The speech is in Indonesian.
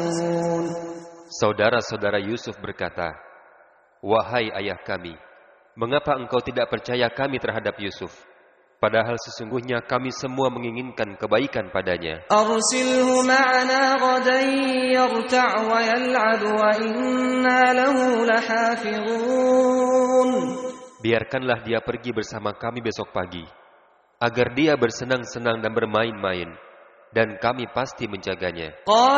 يحسبون. Saudara-saudara Yusuf berkata, "Wahai ayah kami, mengapa engkau tidak percaya kami terhadap Yusuf? Padahal sesungguhnya kami semua menginginkan kebaikan padanya. أرسله معنا غدا يرتع ويلعب وإنا له لحافظون. Biarkanlah dia pergi bersama kami besok pagi, agar dia bersenang-senang dan bermain-main, dan kami pasti menjaganya."